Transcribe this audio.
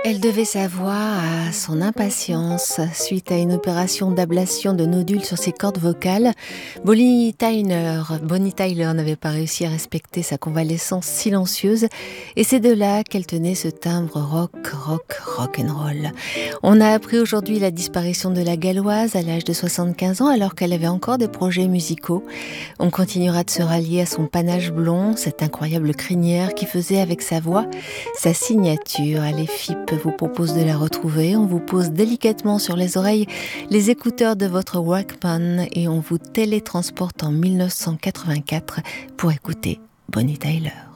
Elle devait sa voix à son impatience suite à une opération d'ablation de nodules sur ses cordes vocales. Bonnie Tyler n'avait pas réussi à respecter sa convalescence silencieuse et c'est de là qu'elle tenait ce timbre rock'n'roll. On a appris aujourd'hui la disparition de la Galloise à l'âge de 75 ans alors qu'elle avait encore des projets musicaux. On continuera de se rallier à son panache blond, cette incroyable crinière qui faisait avec sa voix sa signature. Allez, FIP vous propose de la retrouver. On vous pose délicatement sur les oreilles les écouteurs de votre Walkman et on vous télétransporte en 1984 pour écouter Bonnie Tyler.